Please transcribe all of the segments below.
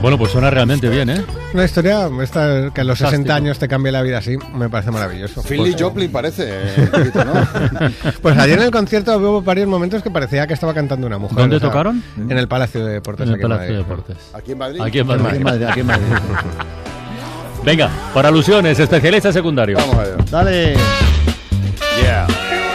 Bueno, pues suena realmente bien, ¿eh? Una historia esta, que a los 60 años te cambie la vida así, me parece maravilloso. Philly Joplin parece, un poquito, ¿no? Pues ayer en el concierto hubo varios momentos que parecía que estaba cantando una mujer. ¿Dónde tocaron? En el Palacio de Deportes. En el Palacio de Deportes. ¿Aquí en Madrid? Aquí en Madrid. Aquí en Madrid. Venga, para alusiones, especialista secundario. Vamos a ver. Dale. Yeah.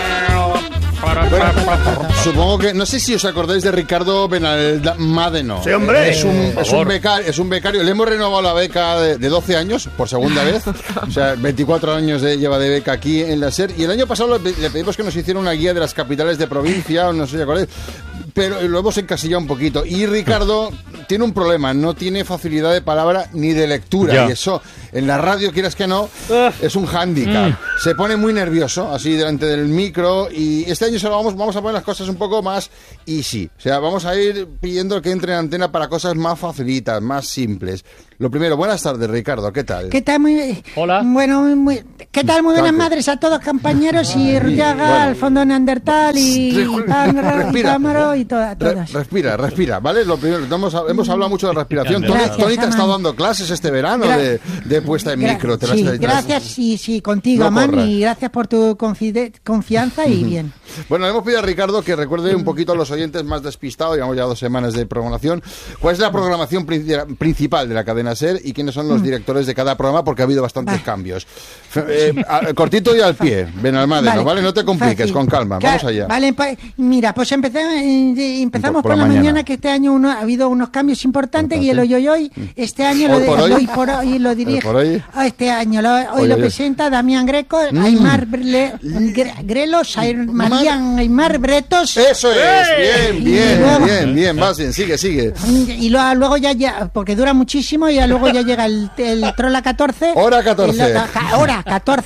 Bueno, supongo que, no sé si os acordáis de Ricardo Benalmádeno. Sí, hombre. Es un becario. Le hemos renovado la beca de 12 años por segunda vez. O sea, 24 años lleva de beca aquí en la SER. Y el año pasado le pedimos que nos hiciera una guía de las capitales de provincia, no sé si acordáis, pero lo hemos encasillado un poquito. Y Ricardo tiene un problema, no tiene facilidad de palabra ni de lectura. Ya. Y eso, en la radio, quieras que no, es un hándicap. Se pone muy nervioso, así delante del micro. Y este año vamos a poner las cosas un poco más easy. O sea, vamos a ir pidiendo que entre en antena para cosas más facilitas, más simples. Lo primero, buenas tardes, Ricardo, ¿qué tal? ¿Qué tal? Hola. Bueno, ¿qué tal? Muy buenas madres a todos, compañeros, y Rutiaga, Bueno. Alfondo Neandertal, y Respira. Cámaro, y todas. Respira, ¿vale? Lo primero, hemos hablado mucho de respiración. Gracias, Tony te ha estado Aman. dando clases este verano de puesta en micro. Sí, gracias, sí, contigo, No Aman, corras. y gracias por tu confianza, y bien. Bueno, le hemos pedido a Ricardo que recuerde un poquito a los oyentes más despistados, llevamos ya 2 semanas de programación, cuál es la programación principal de la cadena SER y quiénes son los directores de cada programa, porque ha habido bastantes cambios. Cortito y al pie, Benalmádeno, ¿vale? No te compliques, Fácil. con calma, Claro, vamos allá. Vale, mira, pues empezamos por la mañana, que este año ha habido unos cambios importantes, y el hoy, este año ¿Hoy por hoy? hoy por hoy lo dirige. ¿Por hoy? Este año hoy Hoy. lo presenta Damián Greco, Aymar Grelos, Marían Aymar Bretos. Eso es, Y luego- bien, vas bien, sigue. Y luego ya, porque dura muchísimo, y luego ya llega el Trola 14. Hora 14. Hora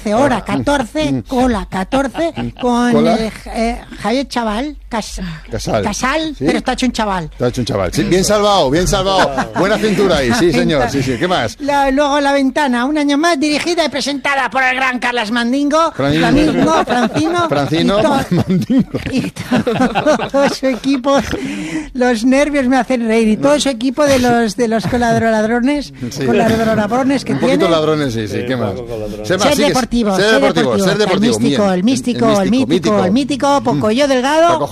14, cola 14, con Cola. Javier Chaval, Casal, ¿Sí? pero está hecho un chaval. Te ha hecho un chaval. Sí, bien salvado. Buena cintura ahí, sí, señor. Sí, ¿qué más? Luego La Ventana, un año más, dirigida y presentada por el gran Carlas Mandingo. Francino. Y todo su equipo. Los nervios me hacen reír. Y todo su equipo de los coladroladrones, Sí. coladroladrones que Un tiene. poquito ladrones, sí, ¿qué más? Ser deportivo. El místico, Pocoyo Delgado,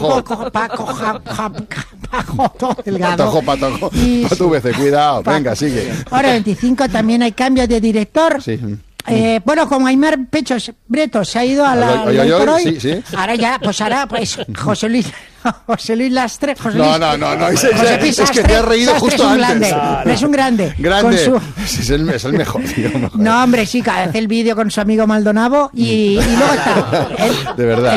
Paco Delgado. Patojo. Y- A tu vez, cuidado. Venga, sigue. Ahora 25 también hay cambios de director. Sí. Bueno, como Aymar Bretos se ha ido a la Hoy, Hoy por Hoy, sí. ahora José Luis Lastre. No, es que te has reído Sastre justo es un antes. grande, es un grande. Grande. Con Es el mejor, tío. No, hombre, sí, que hace el vídeo con su amigo Maldonado, y luego está De verdad.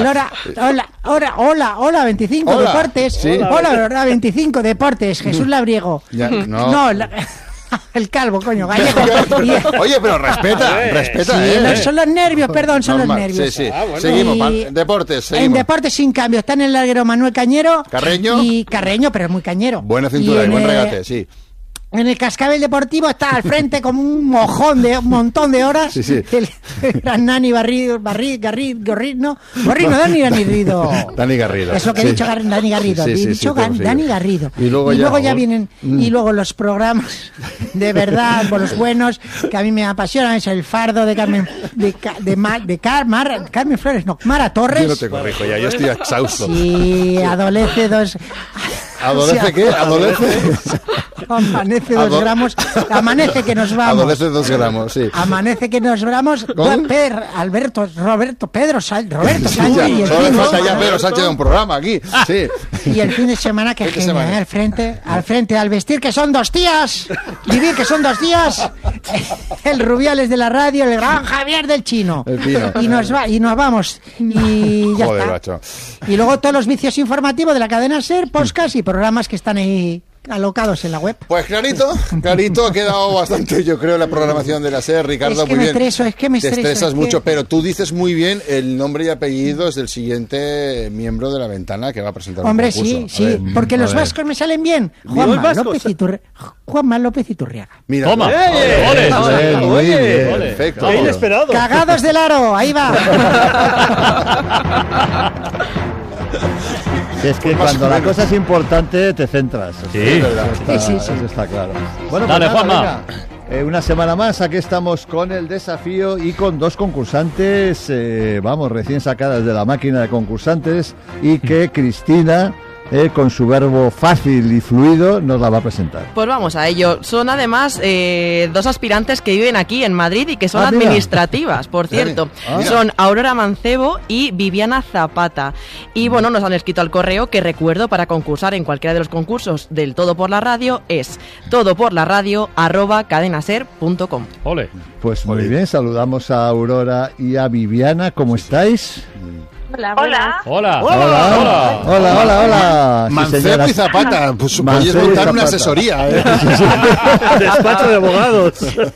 Hola 25 Hola, Deportes. sí. Hola 25 Deportes, Jesús Labriego. Ya, no. El calvo, coño, gallego. Oye, pero respeta, Sí, son los nervios, perdón, son Normal, los nervios. sí. Y- Seguimos, deportes, En seguimos. deportes sin cambio, está en el larguero Manuel Cañero. Carreño. Y Carreño, pero es muy cañero. Buena cintura y en, buen regate, sí. En el cascabel deportivo está al frente con un montón de horas. Sí. El gran Dani Garrido. Dani Garrido. Dani Garrido. Es lo que he Sí. dicho, Dani Garrido. Sí, He dicho pero sigue. Dani Garrido. Y luego ya vienen, y luego los programas de verdad, por los buenos, que a mí me apasionan, es el fardo de Carmen, Carmen Flores, no, Mara Torres. Yo no te corrijo ya, yo estoy exhausto. Sí, adolece dos. ¿Adolece qué? ¿Adolece? Amanece 2 gramos. Amanece que nos vamos. Adolece 2 gramos, sí. Amanece que nos vamos. ¿Con? Pedro Sánchez. Sí, ya, Y el solo le fin, falta ya Pedro Sánchez de un programa aquí. Sí. y el fin de semana, que Fin de genial, semana. al frente, al vestir, que son 2 días. Vivir, que son 2 días. El Rubiales de la radio, el gran Javier del Chino. El Pino. Y nos vamos. Y ya Joder, está. macho. Y luego todos los vicios informativos de la cadena SER, podcast y programas que están ahí alocados en la web. Pues clarito, ha quedado bastante, yo creo, la programación de la SER, Ricardo, Es que muy me bien. estreso, es que me Te estreso, estresas es que- mucho, pero tú dices muy bien el nombre y apellidos del siguiente miembro de La Ventana que va a presentar Hombre, un concurso. sí, A ver, porque a los ver. vascos me salen bien. los Juanma vascos. López Iturriaga. Mira, Toma. ¡Ole! muy bien, Ole. perfecto. ¡Qué inesperado! Cagados del aro, ahí va. Es que cuando la cosa es importante te centras. Sí. Eso está claro. Bueno, Dale, pues nada, Juanma. venga. Una semana más, aquí estamos con el desafío y con dos concursantes, recién sacadas de la máquina de concursantes, y que Cristina, con su verbo fácil y fluido, nos la va a presentar. Pues vamos a ello. Son además dos aspirantes que viven aquí en Madrid y que son Mira. administrativas, por cierto. Mira. Son Aurora Mancebo y Viviana Zapata. Y bueno, nos han escrito al correo que recuerdo para concursar en cualquiera de los concursos del Todo por la Radio es todoporlaradio@cadenaser.com. Ole. Pues muy bien, saludamos a Aurora y a Viviana. ¿Cómo estáis? Hola. Hola. Hola, hola. Sí, Mancebo señora. y Zapata, pues Mancebo podéis y montar una Zapata. asesoría. Despacho de abogados.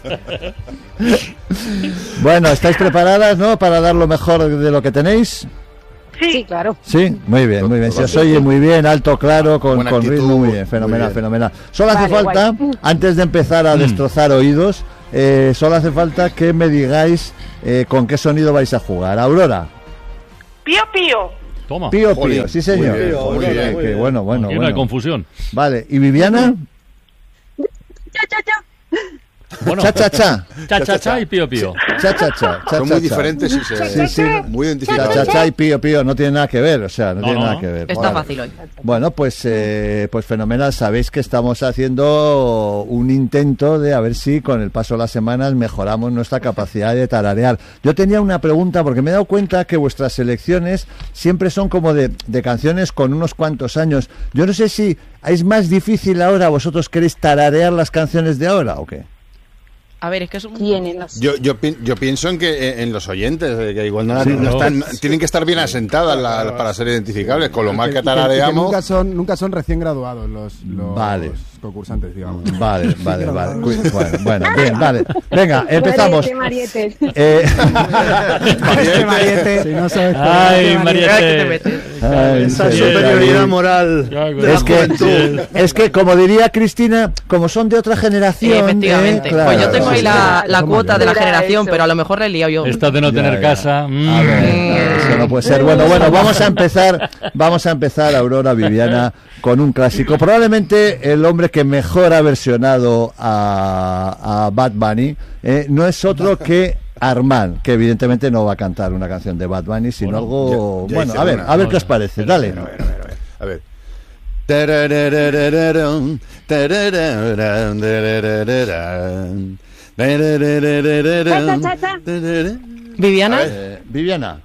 Bueno, ¿estáis preparadas, no? Para dar lo mejor de lo que tenéis. Sí, claro. Sí, muy bien, muy bien. Se os oye muy bien, alto, claro, con Buena actitud, ritmo, muy bien, fenomenal, muy bien. fenomenal. Solo hace Vale, falta, antes de empezar a destrozar oídos, solo hace falta que me digáis con qué sonido vais a jugar. Aurora. Pío, pío. Toma. Pío, Jolín, pío, sí señor. muy bien, muy Qué bien. bueno, bueno, Aquí no hay bueno. confusión. Vale, ¿y Viviana? Cha, cha, cha. Bueno, Cha, cha, cha. cha, cha, cha y pío, pío. Cha, cha, cha. Cha, Son cha, muy cha. diferentes y Sí. muy Cha, identificados. cha, cha y pío, pío. No tiene nada que ver, o sea, no tiene no. nada que ver. Está fácil hoy. Bueno, pues fenomenal. Sabéis que estamos haciendo un intento de a ver si con el paso de las semanas mejoramos nuestra capacidad de tararear. Yo tenía una pregunta porque me he dado cuenta que vuestras selecciones siempre son como de canciones con unos cuantos años. Yo no sé si es más difícil ahora, vosotros queréis tararear las canciones de ahora o qué. A ver, es que es un... Yo pienso en que en los oyentes, que igual no no. están, tienen que estar bien asentadas para ser identificables, con lo mal que tarareamos. Nunca son recién graduados los Vale. concursantes, digamos. Vale. Bueno, bien, vale. Venga, empezamos. Marietes. Mariette, si no sabes Ay, Mira que te Mariette. metes. Ay, Esa sí, superioridad ahí. moral. Es que, como diría Cristina, como son de otra generación. Efectivamente. Claro. Pues yo tengo ahí la Somos cuota de la mayores. generación, Eso. pero a lo mejor le he liado yo. Esta de no tener ya. casa. A ver, eso no puede ser. Bueno, vamos a empezar, Aurora, Viviana, con un clásico. Probablemente el hombre que mejor ha versionado a Bad Bunny no es otro que Armand, que evidentemente no va a cantar una canción de Bad Bunny, sino Bueno, algo... ya bueno, hice a ver, una. a ver qué os parece. Dale. A ver. Tarararararam, tararararam, tararararam, tararararam, Cha, cha, cha. tararararam. Viviana. Viviana.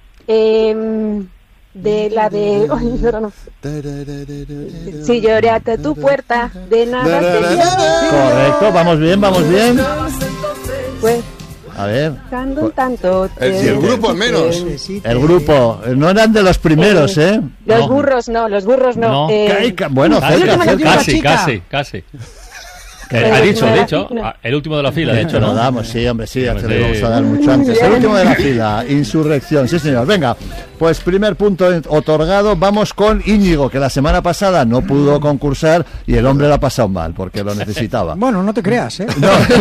De la de... Ay, ahora no. Si lloré hasta tu puerta, de nada te Correcto, vamos bien. Pues, A ver. cantando tanto. Si el grupo al menos. El grupo, no eran de los primeros, ¿eh? Los No. burros no. No. Bueno, Casi, cerca, me lo digo, cerca. chica. casi. Ha dicho, el último de la fila, de hecho, Te lo ¿no? damos, sí, hombre, sí, Hombre, te lo sí. vamos a dar mucho antes. El último de la fila, Insurrección, sí señor. Venga, pues primer punto otorgado, vamos con Íñigo, que la semana pasada no pudo concursar y el hombre lo ha pasado mal, porque lo necesitaba. Bueno, no te creas, ¿eh?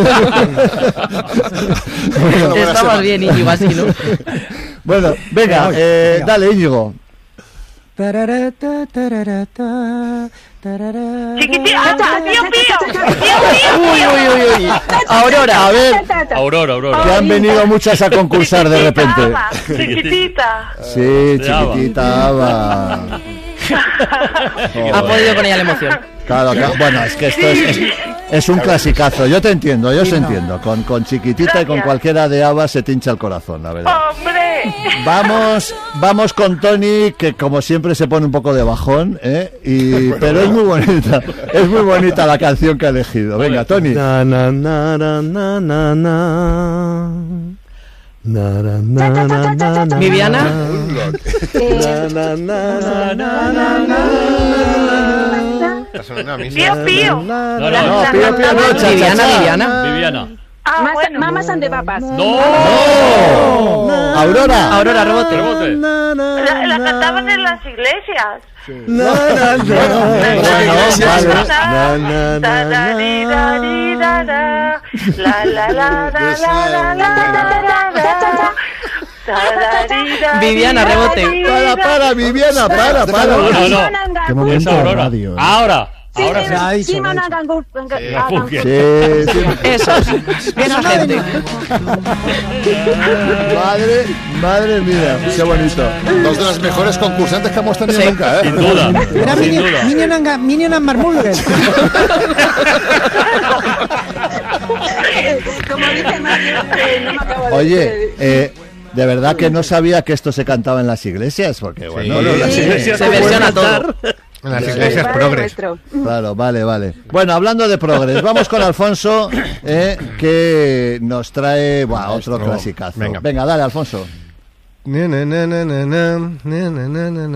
Estabas bien, Íñigo, así, ¿no? Bueno, venga, dale Íñigo. Tararata, tararata, tararara. Chiquitita, tío pío. Uy. Aurora. A ver, Aurora. que han venido muchas a concursar de repente. Chiquitita. Sí, chiquitita Ava. Ha podido con ella la emoción. Claro, bueno, es que esto es un clasicazo. Yo te entiendo, yo os entiendo. Con chiquitita y con cualquiera de Ava se te hincha el corazón, la verdad. ¡Hombre! Vamos con Tony, que como siempre se pone un poco de bajón, pero es muy bonita la canción que ha elegido. Venga, Tony. Na, na, na, na, na, na, na. Na, na, na, na, na, na. Viviana. Na, na, na, na, na, na. Pío pío. No, pío, pío, no, cha, cha, cha. Viviana. Ah, bueno. Mamas and the papas. ¡No! Aurora. Aurora, rebote. La cantaban en las iglesias. Na, na, na. Bueno, vale. Na, na, na, na. La la la la la la la la la. Viviana, rebote. Para, Viviana, para. No. Qué momento Es de Aurora. radio. Ahora Se ha dicho, lo ha dicho. Sí. Eso. Pero no gente. Madre mía, qué bonito. Dos de las mejores concursantes que hemos tenido nunca, Sin duda. Era Sin duda. Minion and Marmulger. Como dice Mario, no me acabo de Oye, de verdad que no sabía que esto se cantaba en las iglesias, porque bueno, Sí. las iglesias Se versiona todo. En las iglesias progres. Claro, vale. Bueno, hablando de progres, vamos con Alfonso, que nos trae otro clasicazo. Venga. Venga, dale, Alfonso.